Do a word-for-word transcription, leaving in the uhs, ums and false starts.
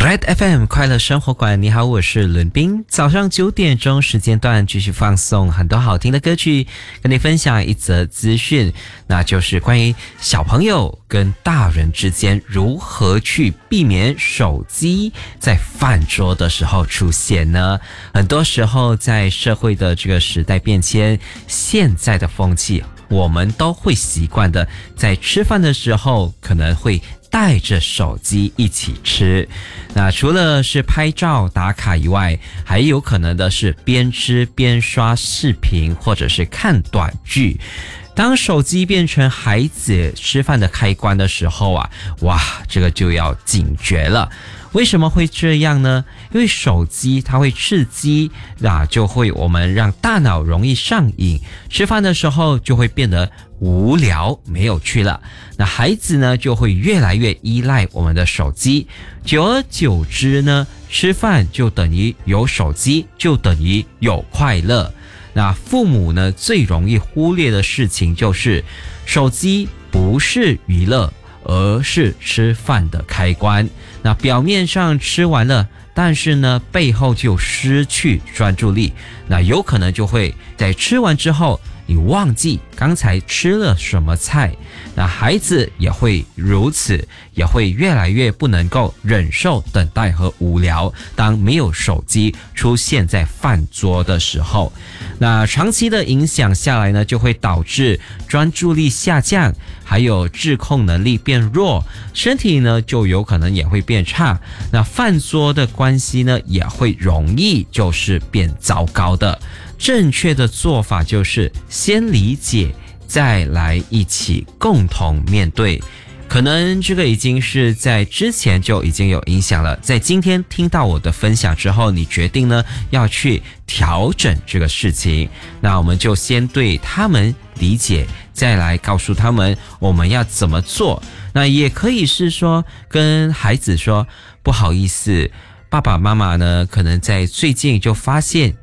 Alright F M 快乐生活馆，你好，我是伦斌。早上九点钟时间段继续放送很多好听的歌曲，跟你分享一则资讯，那就是关于小朋友跟大人之间如何去避免手机在饭桌的时候出现呢？很多时候在社会的这个时代变迁，现在的风气，我们都会习惯的在吃饭的时候可能会带着手机一起吃。那除了是拍照打卡以外，还有可能的是边吃边刷视频或者是看短剧。当手机变成孩子吃饭的开关的时候啊，哇，这个就要警觉了。为什么会这样呢？因为手机它会刺激，那就会我们让大脑容易上瘾，吃饭的时候就会变得无聊没有趣了。那孩子呢就会越来越依赖我们的手机，久而久之呢，吃饭就等于有手机，就等于有快乐。那父母呢最容易忽略的事情就是手机不是娱乐，而是吃饭的开关。那表面上吃完了，但是呢背后就失去专注力，那有可能就会在吃完之后你忘记刚才吃了什么菜。那孩子也会如此，也会越来越不能够忍受等待和无聊，当没有手机出现在饭桌的时候，那长期的影响下来呢，就会导致专注力下降，还有自控能力变弱，身体呢就有可能也会变差。那饭桌的关系呢也会容易就是变糟糕的。正确的做法就是先理解，再来一起共同面对。可能这个已经是在之前就已经有影响了，在今天听到我的分享之后，你决定呢要去调整这个事情，那我们就先对他们理解，再来告诉他们我们要怎么做。那也可以是说跟孩子说，不好意思，爸爸妈妈呢可能在最近就发现